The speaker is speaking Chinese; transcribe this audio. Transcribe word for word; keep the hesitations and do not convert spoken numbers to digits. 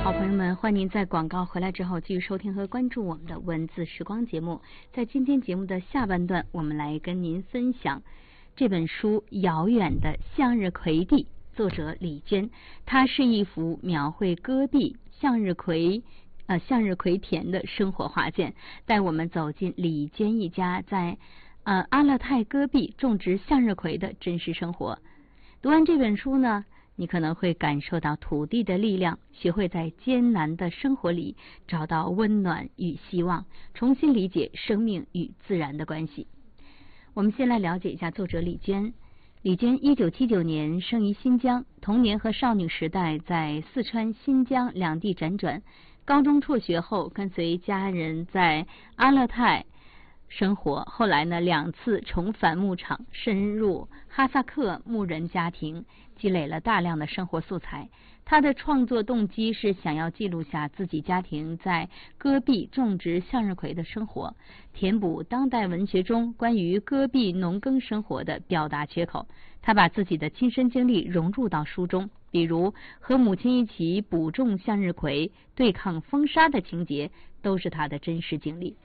好朋友们，欢迎您在广告回来之后继续收听和关注我们的文字时光节目。在今天节目的下半段，我们来跟您分享这本书《遥远的向日葵地》，作者李娟。它是一幅描绘戈壁向日葵呃向日葵田的生活画卷，带我们走进李娟一家在呃阿勒泰戈壁种植向日葵的真实生活。读完这本书呢，你可能会感受到土地的力量，学会在艰难的生活里找到温暖与希望，重新理解生命与自然的关系。我们先来了解一下作者李娟。李娟一九七九年生于新疆，童年和少女时代在四川、新疆两地辗转。高中辍学后，跟随家人在阿勒泰生活，后来呢两次重返牧场，深入哈萨克牧人家庭，积累了大量的生活素材。他的创作动机是想要记录下自己家庭在戈壁种植向日葵的生活，填补当代文学中关于戈壁农耕生活的表达缺口。他把自己的亲身经历融入到书中，比如和母亲一起补种向日葵、对抗风沙的情节，都是他的真实经历。